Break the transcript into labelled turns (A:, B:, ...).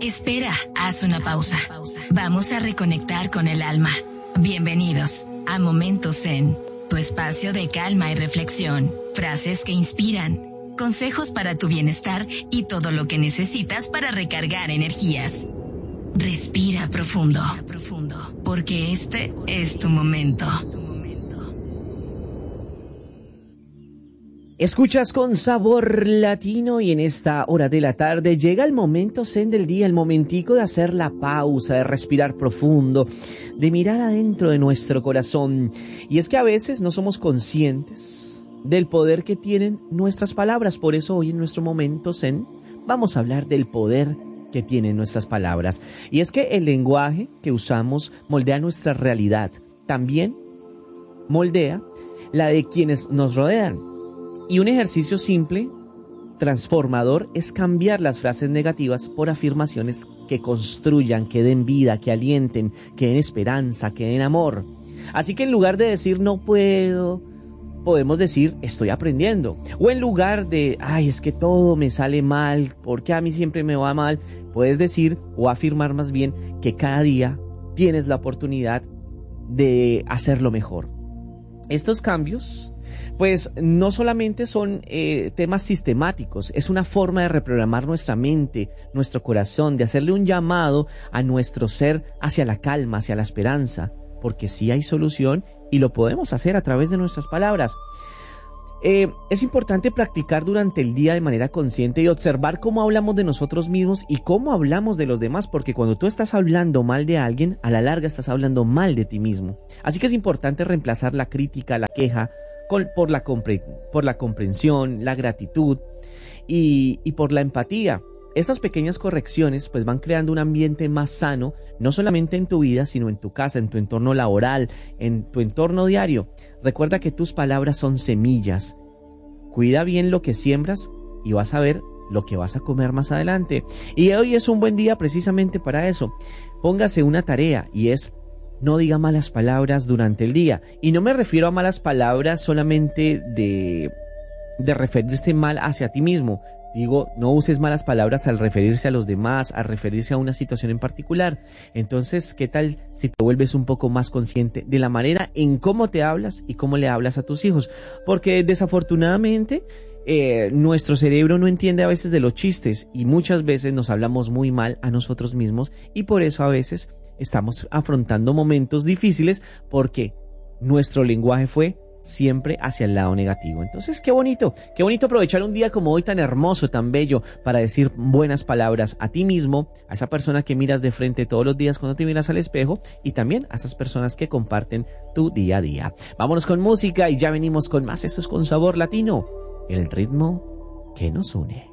A: Espera, haz una pausa. Vamos a reconectar con el alma. Bienvenidos a Momentos Zen, tu espacio de calma y reflexión. Frases que inspiran, consejos para tu bienestar y todo lo que necesitas para recargar energías. Respira profundo, porque este es tu momento.
B: Escuchas con sabor latino y en esta hora de la tarde llega el momento zen del día, el momentico de hacer la pausa, de respirar profundo, de mirar adentro de nuestro corazón. Y es que a veces no somos conscientes del poder que tienen nuestras palabras. Por eso hoy en nuestro momento zen vamos a hablar del poder que tienen nuestras palabras. Y es que el lenguaje que usamos moldea nuestra realidad. También moldea la de quienes nos rodean. Y un ejercicio simple, transformador, es cambiar las frases negativas por afirmaciones que construyan, que den vida, que alienten, que den esperanza, que den amor. Así que en lugar de decir no puedo, podemos decir estoy aprendiendo. O en lugar de ay, es que todo me sale mal, porque a mí siempre me va mal, puedes decir o afirmar más bien que cada día tienes la oportunidad de hacerlo mejor. Estos cambios pues no solamente son temas sistemáticos, es una forma de reprogramar nuestra mente, nuestro corazón, de hacerle un llamado a nuestro ser hacia la calma, hacia la esperanza, porque sí hay solución y lo podemos hacer a través de nuestras palabras. Es importante practicar durante el día de manera consciente y observar cómo hablamos de nosotros mismos y cómo hablamos de los demás, porque cuando tú estás hablando mal de alguien, a la larga estás hablando mal de ti mismo. Así que es importante reemplazar la crítica, la queja, por la comprensión, la gratitud y por la empatía. Estas pequeñas correcciones pues van creando un ambiente más sano, no solamente en tu vida, sino en tu casa, en tu entorno laboral, en tu entorno diario. Recuerda que tus palabras son semillas. Cuida bien lo que siembras y vas a ver lo que vas a comer más adelante. Y hoy es un buen día precisamente para eso. Póngase una tarea y es: no diga malas palabras durante el día. Y no me refiero a malas palabras solamente de referirse mal hacia ti mismo. Digo, no uses malas palabras al referirse a los demás, al referirse a una situación en particular. Entonces, ¿qué tal si te vuelves un poco más consciente de la manera en cómo te hablas y cómo le hablas a tus hijos? Porque desafortunadamente nuestro cerebro no entiende a veces de los chistes y muchas veces nos hablamos muy mal a nosotros mismos y por eso a veces estamos afrontando momentos difíciles porque nuestro lenguaje fue siempre hacia el lado negativo. Entonces, qué bonito aprovechar un día como hoy tan hermoso, tan bello, para decir buenas palabras a ti mismo, a esa persona que miras de frente todos los días cuando te miras al espejo y también a esas personas que comparten tu día a día. Vámonos con música y ya venimos con más. Esto es Con Sabor Latino, el ritmo que nos une.